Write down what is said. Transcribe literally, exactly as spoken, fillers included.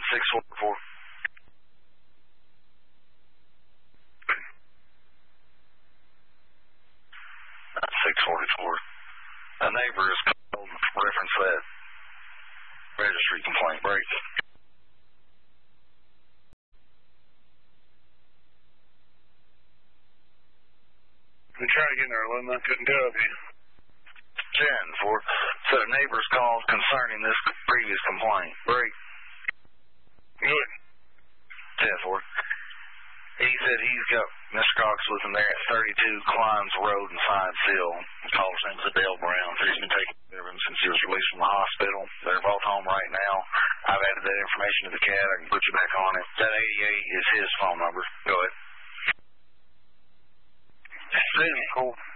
six forty-four. six forty-four. A neighbor is called reference that registry complaint. Break. We tried to get in there, Lynn. I couldn't do it. ten four. So the neighbor's called concerning this previous complaint. Break. Good. ten four. He said he's got Mister Cox with him there at thirty-two Clines Road in Sidesill. The caller's name is Adele Brown. So he's been taking care of him since he was released from the hospital. They're both home right now. I've added that information to the cat. I can put you back on it. That eighty-eight is his phone number. Go ahead. Cool.